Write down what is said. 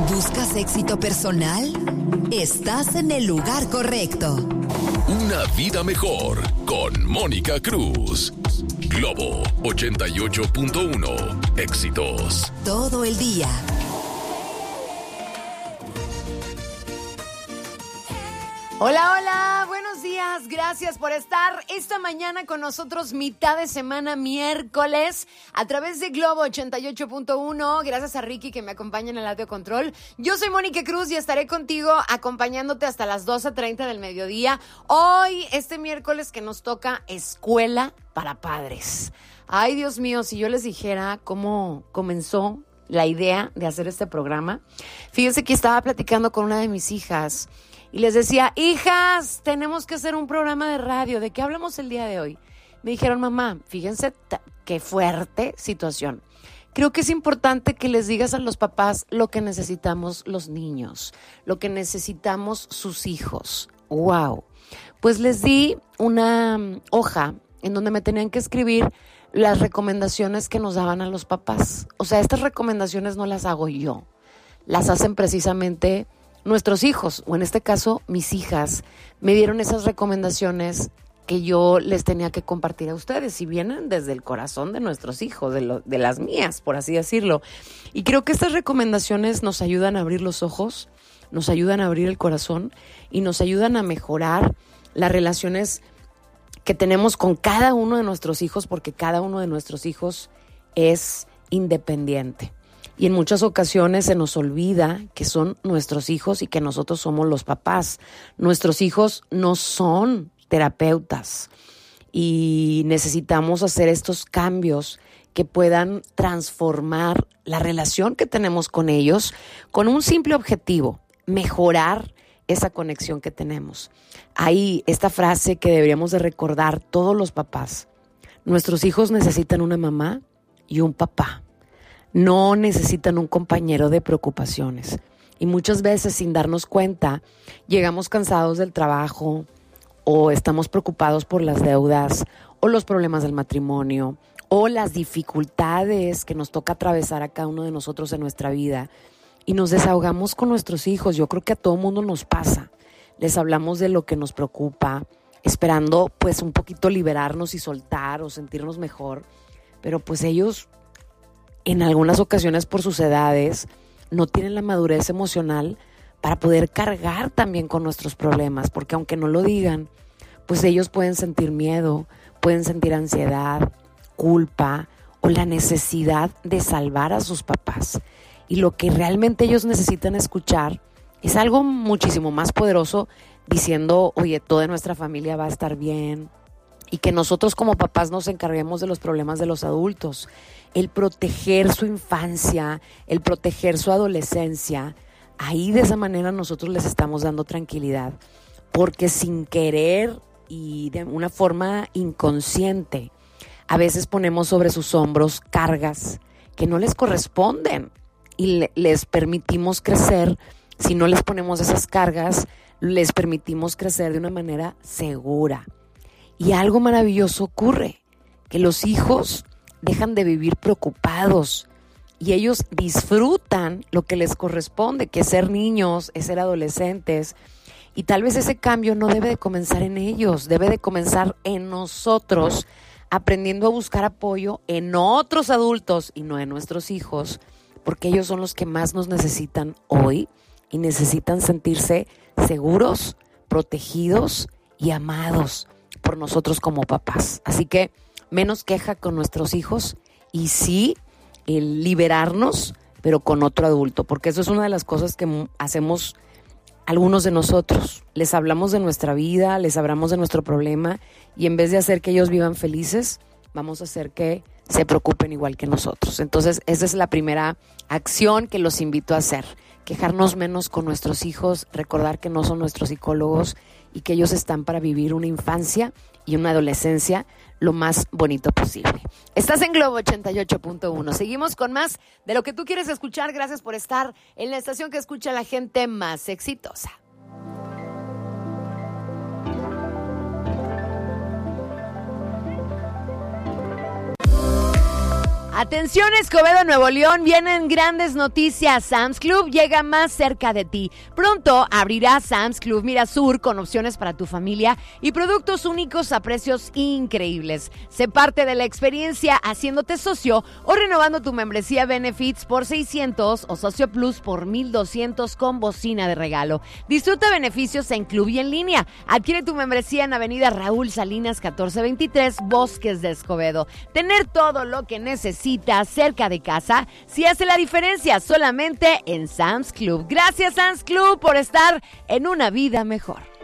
¿Buscas éxito personal? Estás en el lugar correcto. Una vida mejor con Mónica Cruz. Globo 88.1. Éxitos todo el día. Hola, hola, buenos días, gracias por estar esta mañana con nosotros, mitad de semana, miércoles, a través de Globo 88.1, gracias a Ricky que me acompaña en el audio control. Yo soy Mónica Cruz y estaré contigo acompañándote hasta las 12:30 del mediodía. Hoy, este miércoles que nos toca Escuela para Padres. Ay, Dios mío, si yo les dijera cómo comenzó la idea de hacer este programa. Fíjense que estaba platicando con una de mis hijas y les decía, hijas, tenemos que hacer un programa de radio. ¿De qué hablamos el día de hoy? Me dijeron, mamá, fíjense qué fuerte situación. Creo que es importante que les digas a los papás lo que necesitamos los niños, lo que necesitamos sus hijos. ¡Wow! Pues les di una hoja en donde me tenían que escribir las recomendaciones que nos daban a los papás. O sea, estas recomendaciones no las hago yo, las hacen precisamente nuestros hijos, o en este caso, mis hijas, me dieron esas recomendaciones que yo les tenía que compartir a ustedes, y vienen desde el corazón de nuestros hijos, de las mías, por así decirlo. Y creo que estas recomendaciones nos ayudan a abrir los ojos, nos ayudan a abrir el corazón y nos ayudan a mejorar las relaciones que tenemos con cada uno de nuestros hijos, porque cada uno de nuestros hijos es independiente. Y en muchas ocasiones se nos olvida que son nuestros hijos y que nosotros somos los papás. Nuestros hijos no son terapeutas y necesitamos hacer estos cambios que puedan transformar la relación que tenemos con ellos con un simple objetivo: mejorar esa conexión que tenemos. Hay esta frase que deberíamos de recordar todos los papás: nuestros hijos necesitan una mamá y un papá. No necesitan un compañero de preocupaciones. Y muchas veces, sin darnos cuenta, llegamos cansados del trabajo, o estamos preocupados por las deudas, o los problemas del matrimonio, o las dificultades que nos toca atravesar a cada uno de nosotros en nuestra vida, y nos desahogamos con nuestros hijos. Yo creo que a todo mundo nos pasa. Les hablamos de lo que nos preocupa, esperando pues un poquito liberarnos y soltar o sentirnos mejor, pero pues ellos, en algunas ocasiones por sus edades, no tienen la madurez emocional para poder cargar también con nuestros problemas, porque aunque no lo digan, pues ellos pueden sentir miedo, pueden sentir ansiedad, culpa o la necesidad de salvar a sus papás. Y lo que realmente ellos necesitan escuchar es algo muchísimo más poderoso, diciendo, oye, toda nuestra familia va a estar bien, y que nosotros como papás nos encarguemos de los problemas de los adultos. El proteger su infancia, el proteger su adolescencia, ahí de esa manera nosotros les estamos dando tranquilidad, porque sin querer y de una forma inconsciente, a veces ponemos sobre sus hombros cargas que no les corresponden y les permitimos crecer. Si no les ponemos esas cargas, les permitimos crecer de una manera segura. Y algo maravilloso ocurre, que los hijos dejan de vivir preocupados y ellos disfrutan lo que les corresponde, que es ser niños, es ser adolescentes. Y tal vez ese cambio no debe de comenzar en ellos, debe de comenzar en nosotros, aprendiendo a buscar apoyo en otros adultos y no en nuestros hijos, porque ellos son los que más nos necesitan hoy y necesitan sentirse seguros, protegidos y amados por nosotros como papás. Así que menos queja con nuestros hijos y sí el liberarnos, pero con otro adulto, porque eso es una de las cosas que hacemos algunos de nosotros. Les hablamos de nuestra vida, les hablamos de nuestro problema, y en vez de hacer que ellos vivan felices, vamos a hacer que se preocupen igual que nosotros. Entonces, esa es la primera acción que los invito a hacer: quejarnos menos con nuestros hijos, recordar que no son nuestros psicólogos y que ellos están para vivir una infancia y una adolescencia lo más bonito posible. Estás en Globo 88.1. Seguimos con más de lo que tú quieres escuchar. Gracias por estar en la estación que escucha a la gente más exitosa. Atención, Escobedo, Nuevo León, vienen grandes noticias. Sam's Club llega más cerca de ti. Pronto abrirá Sam's Club Mirasur con opciones para tu familia y productos únicos a precios increíbles. Sé parte de la experiencia haciéndote socio o renovando tu membresía Benefits por 600 o Socio Plus por 1,200 con bocina de regalo. Disfruta beneficios en club y en línea. Adquiere tu membresía en Avenida Raúl Salinas 1423, Bosques de Escobedo. Tener todo lo que necesitas cerca de casa, sí hace la diferencia, solamente en Sam's Club. Gracias, Sam's Club, por estar en una vida mejor.